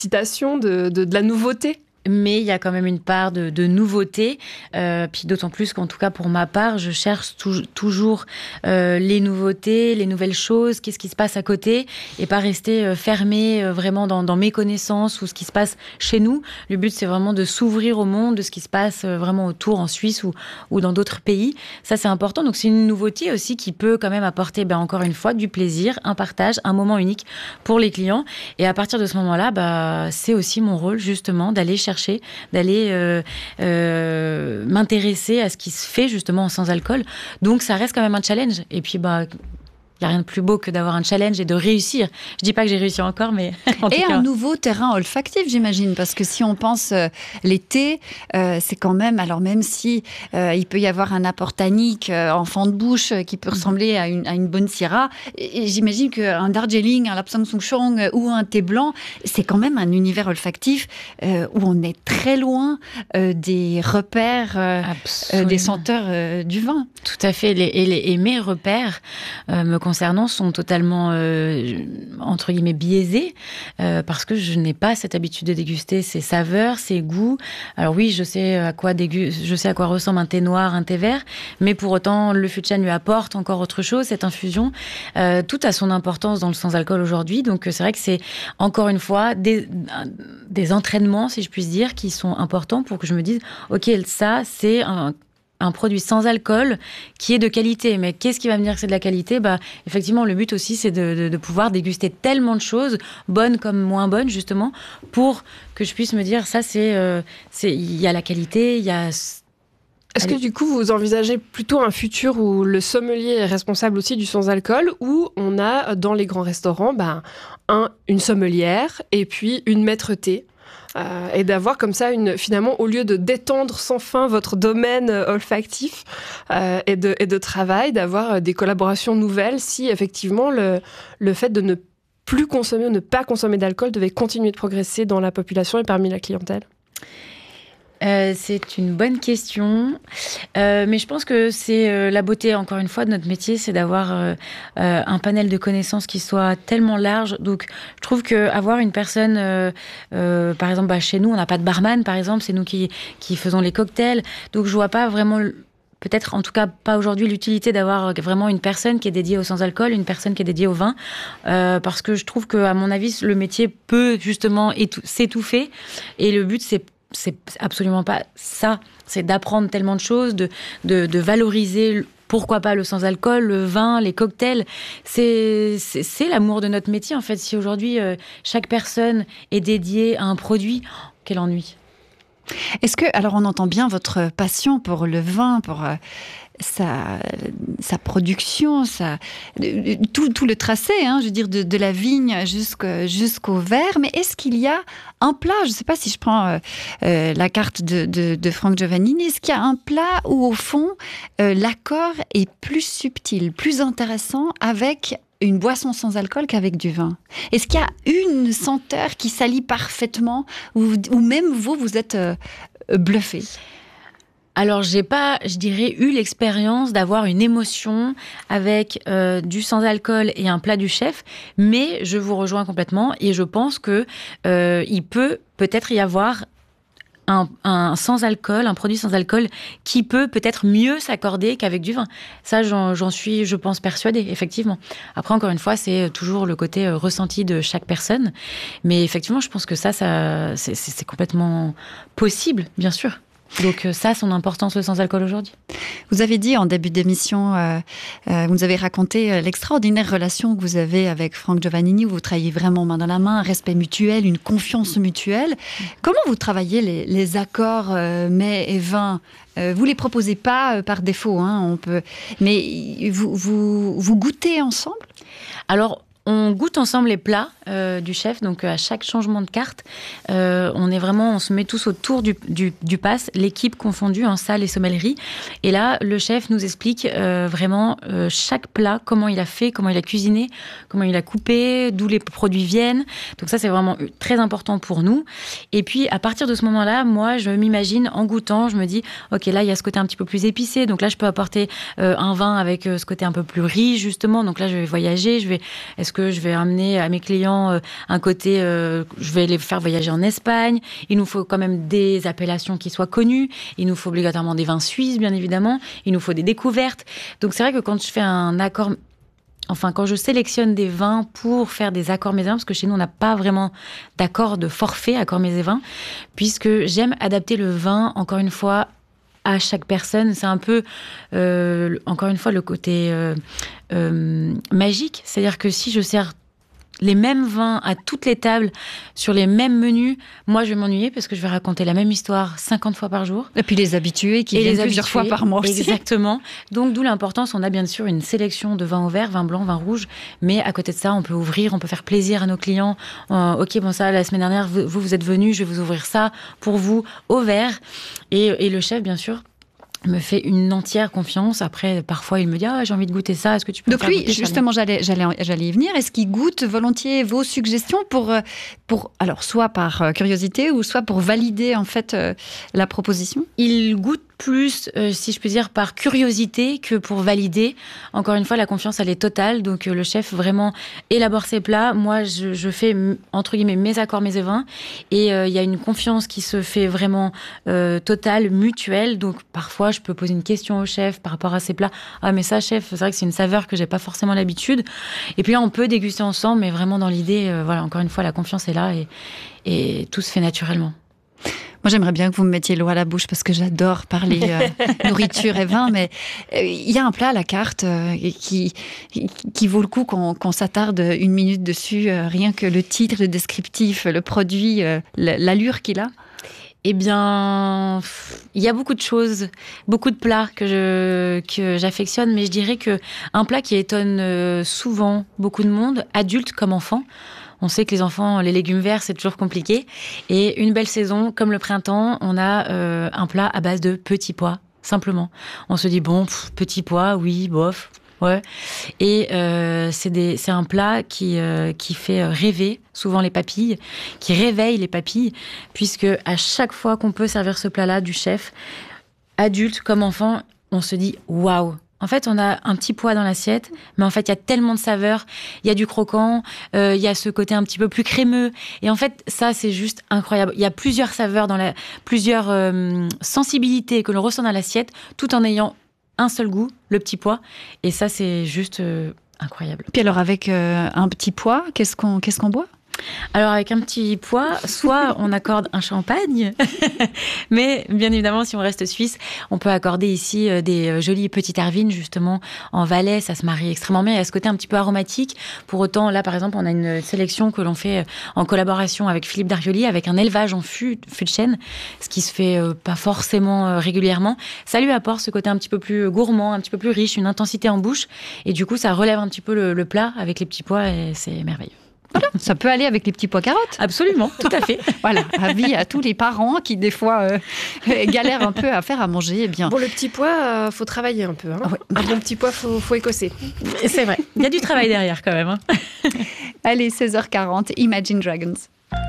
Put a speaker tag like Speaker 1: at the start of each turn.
Speaker 1: l'excitation de la nouveauté.
Speaker 2: Mais il y a quand même une part de nouveauté, puis d'autant plus qu'en tout cas pour ma part, je cherche toujours les nouveautés, les nouvelles choses, qu'est-ce qui se passe à côté, et pas rester fermée vraiment dans mes connaissances ou ce qui se passe chez nous. Le but, c'est vraiment de s'ouvrir au monde, de ce qui se passe vraiment autour en Suisse ou dans d'autres pays. Ça, c'est important. Donc c'est une nouveauté aussi qui peut quand même apporter, encore une fois, du plaisir, un partage, un moment unique pour les clients. Et à partir de ce moment-là, c'est aussi mon rôle justement d'aller m'intéresser à ce qui se fait justement sans alcool. Donc ça reste quand même un challenge. Et puis il n'y a rien de plus beau que d'avoir un challenge et de réussir. Je ne dis pas que j'ai réussi encore, mais en tout cas...
Speaker 3: un nouveau terrain olfactif, j'imagine, parce que si on pense l'été, c'est quand même... Alors même si il peut y avoir un apport tannique en fond de bouche qui peut ressembler à une bonne syrah, et j'imagine qu'un Darjeeling, un Lapsang Souchong ou un thé blanc, c'est quand même un univers olfactif où on est très loin des repères, des senteurs du vin.
Speaker 2: Tout à fait. Et mes repères me concernant sont totalement, entre guillemets, biaisés, parce que je n'ai pas cette habitude de déguster ces saveurs, ces goûts. Alors oui, je sais à quoi ressemble un thé noir, un thé vert, mais pour autant, le fût de chêne lui apporte encore autre chose, cette infusion. Tout a son importance dans le sans-alcool aujourd'hui, donc c'est vrai que c'est, encore une fois, des entraînements, si je puis dire, qui sont importants pour que je me dise, ok, ça, c'est un produit sans alcool qui est de qualité. Mais qu'est-ce qui va me dire que c'est de la qualité ? Effectivement, le but aussi, c'est de pouvoir déguster tellement de choses, bonnes comme moins bonnes, justement, pour que je puisse me dire, ça, il y a la qualité, il y a...
Speaker 1: Est-ce que du coup, vous envisagez plutôt un futur où le sommelier est responsable aussi du sans-alcool, où on a dans les grands restaurants une sommelière et puis une maître-thé et d'avoir comme ça, finalement, au lieu de d'étendre sans fin votre domaine olfactif et de travail, d'avoir des collaborations nouvelles si effectivement le fait de ne plus consommer ou ne pas consommer d'alcool devait continuer de progresser dans la population et parmi la clientèle ?
Speaker 2: C'est une bonne question, mais je pense que c'est la beauté, encore une fois, de notre métier, c'est d'avoir un panel de connaissances qui soit tellement large. Donc, je trouve qu'avoir une personne, par exemple, chez nous, on n'a pas de barman, par exemple, c'est nous qui faisons les cocktails. Donc, je vois pas vraiment... Peut-être, en tout cas, pas aujourd'hui, l'utilité d'avoir vraiment une personne qui est dédiée au sans-alcool, une personne qui est dédiée au vin, parce que je trouve qu'à mon avis, le métier peut justement s'étouffer. Et le but, c'est absolument pas ça. C'est d'apprendre tellement de choses, de valoriser, pourquoi pas le sans-alcool, le vin, les cocktails. C'est l'amour de notre métier, en fait. Si aujourd'hui, chaque personne est dédiée à un produit, quel ennui.
Speaker 3: Est-ce que, alors on entend bien votre passion pour le vin, pour sa production, tout le tracé, je veux dire, de la vigne jusqu'au verre. Mais est-ce qu'il y a un plat, je ne sais pas si je prends la carte de Franck Giovannini, est-ce qu'il y a un plat où, au fond, l'accord est plus subtil, plus intéressant avec une boisson sans alcool qu'avec du vin? Est-ce qu'il y a une senteur qui s'allie parfaitement, ou même vous êtes bluffé?
Speaker 2: Alors, j'ai pas, je dirais, eu l'expérience d'avoir une émotion avec du sans-alcool et un plat du chef, mais je vous rejoins complètement et je pense que il peut-être y avoir un sans-alcool, un produit sans-alcool qui peut-être mieux s'accorder qu'avec du vin. Ça, j'en suis, je pense, persuadée, effectivement. Après, encore une fois, c'est toujours le côté ressenti de chaque personne. Mais effectivement, je pense que ça c'est complètement possible, bien sûr. Donc ça, son importance, le sans-alcool aujourd'hui.
Speaker 3: Vous avez dit en début d'émission, vous nous avez raconté l'extraordinaire relation que vous avez avec Franck Giovannini, où vous travaillez vraiment main dans la main, un respect mutuel, une confiance mutuelle. Comment vous travaillez les accords mets et vins? Vous les proposez pas par défaut, mais vous goûtez ensemble? Alors, on goûte ensemble les plats du chef, donc à chaque changement de carte, on se met tous autour du pass, l'équipe confondue en salle et sommellerie. Et là, le chef nous explique vraiment chaque plat, comment il a fait, comment il a cuisiné, comment il a coupé, d'où les produits viennent. Donc ça, c'est vraiment très important pour nous. Et puis, à partir de ce moment-là, moi, je m'imagine en goûtant, je me dis, ok, là, il y a ce côté un petit peu plus épicé. Donc là, je peux apporter un vin avec ce côté un peu plus riche, justement. Donc là, je vais voyager, est-ce que je vais amener à mes clients
Speaker 2: forcément un côté, je vais les faire voyager en Espagne. Il nous faut quand même des appellations qui soient connues. Il nous faut obligatoirement des vins suisses, bien évidemment. Il nous faut des découvertes. Donc c'est vrai que quand je fais un accord... Enfin, quand je sélectionne des vins pour faire des accords mets et vins, parce que chez nous, on n'a pas vraiment d'accord de forfait accords mets et vins, puisque j'aime adapter le vin, encore une fois, à chaque personne. C'est un peu, encore une fois, le côté magique. C'est-à-dire que si je sers les mêmes vins à toutes les tables, sur les mêmes menus, moi, je vais m'ennuyer parce que je vais raconter la même histoire 50 fois par jour.
Speaker 3: Et puis les habitués qui viennent plusieurs fois par mois aussi.
Speaker 2: Exactement. Donc, d'où l'importance, on a bien sûr une sélection de vins au vert, vins blancs, vins rouges, mais à côté de ça, on peut ouvrir, on peut faire plaisir à nos clients. Ok, bon ça, la semaine dernière, vous êtes venus, je vais vous ouvrir ça pour vous au vert. Et le chef, bien sûr, me fait une entière confiance. Après, parfois, il me dit j'ai envie de goûter ça. Est-ce que tu peux me faire goûter ça ? Donc lui,
Speaker 3: justement, j'allais y venir. Est-ce qu'il goûte volontiers vos suggestions pour alors soit par curiosité ou soit pour valider en fait la proposition ?
Speaker 2: Il goûte plus, si je peux dire, par curiosité que pour valider. Encore une fois, la confiance, elle est totale. Donc, le chef vraiment élabore ses plats. Moi, je fais, entre guillemets, mes accords, mets et vins. Et il y a une confiance qui se fait vraiment totale, mutuelle. Donc, parfois, je peux poser une question au chef par rapport à ses plats. Ah, mais ça, chef, c'est vrai que c'est une saveur que j'ai pas forcément l'habitude. Et puis là, on peut déguster ensemble, mais vraiment dans l'idée, voilà, encore une fois, la confiance est là et tout se fait naturellement.
Speaker 3: Moi, j'aimerais bien que vous me mettiez l'eau à la bouche parce que j'adore parler nourriture et vin, mais il y a un plat à la carte qui vaut le coup qu'on s'attarde une minute dessus, rien que le titre, le descriptif, le produit, l'allure qu'il a.
Speaker 2: Eh bien, il y a beaucoup de choses, beaucoup de plats que j'affectionne, mais je dirais que un plat qui étonne souvent beaucoup de monde, adultes comme enfants. On sait que les enfants, les légumes verts, c'est toujours compliqué. Et une belle saison, comme le printemps, on a un plat à base de petits pois, simplement. On se dit, petits pois, oui, bof, ouais. Et c'est un plat qui fait rêver souvent les papilles, qui réveille les papilles, puisque à chaque fois qu'on peut servir ce plat-là du chef, adulte comme enfant, on se dit, waouh! En fait, on a un petit pois dans l'assiette, mais en fait, il y a tellement de saveurs. Il y a du croquant, il y a ce côté un petit peu plus crémeux. Et en fait, ça, c'est juste incroyable. Il y a plusieurs saveurs, plusieurs sensibilités que l'on ressent dans l'assiette, tout en ayant un seul goût, le petit pois. Et ça, c'est juste incroyable.
Speaker 3: Puis alors, avec un petit pois, qu'est-ce qu'on boit ?
Speaker 2: Alors, avec un petit pois, soit on accorde un champagne, mais bien évidemment, si on reste suisse, on peut accorder ici des jolies petites hervines, justement, en Valais. Ça se marie extrêmement bien. Il y a ce côté un petit peu aromatique. Pour autant, là, par exemple, on a une sélection que l'on fait en collaboration avec Philippe Darioli, avec un élevage en fût de chêne, ce qui se fait pas forcément régulièrement. Ça lui apporte ce côté un petit peu plus gourmand, un petit peu plus riche, une intensité en bouche. Et du coup, ça relève un petit peu le plat avec les petits pois et c'est merveilleux.
Speaker 3: Voilà, ça peut aller avec les petits pois carottes.
Speaker 2: Absolument, tout à fait.
Speaker 3: Voilà, avis à tous les parents qui, des fois, galèrent un peu à faire à manger. Eh bien...
Speaker 1: Bon, le petit pois, faut travailler un peu. Hein. Ouais. Un bon petit pois, faut écosser.
Speaker 2: C'est vrai, il y a du travail derrière quand même. Hein.
Speaker 3: Allez, 16h40, Imagine Dragons.